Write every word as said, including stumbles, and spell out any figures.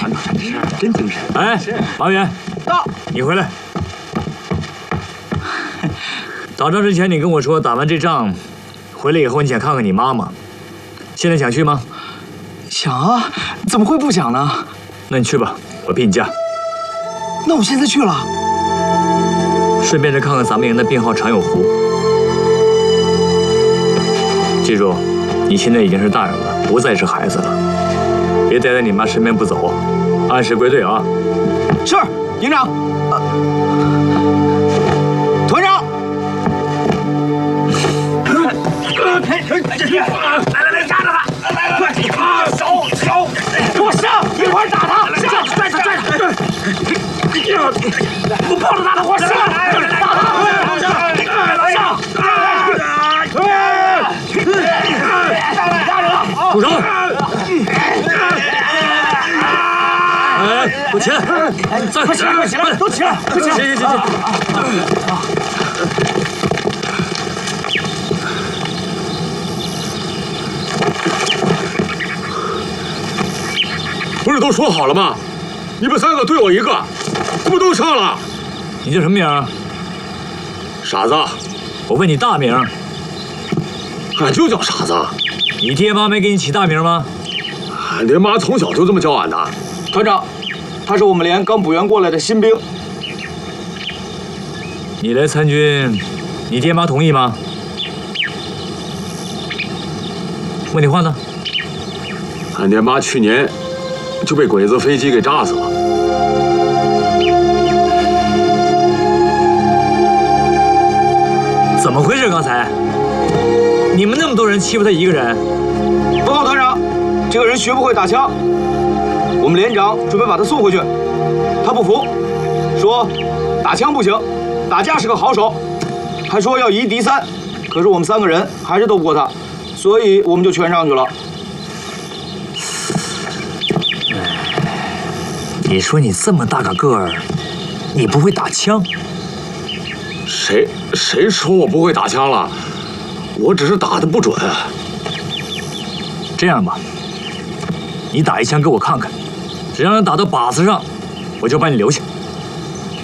团长是真精神。 哎，马远， 到， 你回来。打仗之前你跟我说，打完这仗回来以后你想看看你妈妈，现在想去吗？ 想啊，怎么会不想呢？ 那你去吧，我批你假。 那我现在去了， 顺便再看看咱们营的编号常有湖。记住，你现在已经是大人了，不再是孩子了，别待在你妈身边不走，按时归队啊！ 是，营长。呃，团长。来来来，压着他！来来来，啊，手手，给我上，一会儿打他！上，拽他拽他！我抱着他，给我上！打他！上！ 住手！哎，给我起来！站， 快起来，快起来，都起来，快起来！ 行行行行。 不是都说好了吗？你们三个对我一个，怎么都上了？ 你叫什么名？ 傻子。 我问你大名。 俺就叫傻子。 你爹妈没给你起大名吗？ 俺爹妈从小就这么叫俺的。 团长，他是我们连刚补员过来的新兵。 你来参军，你爹妈同意吗？问题话呢？ 俺爹妈去年就被鬼子飞机给炸死了。 怎么回事？刚才你们那么多人欺负他一个人？ 报告团长，这个人学不会打枪，我们连长准备把他送回去。他不服，说打枪不行，打架是个好手，还说要夷敌三。可是我们三个人还是斗不过他，所以我们就全上去了。 你说你这么大个个儿，你不会打枪？ 谁谁说我不会打枪了？我只是打的不准。 这样吧，你打一枪给我看看，只要能打到靶子上，我就把你留下。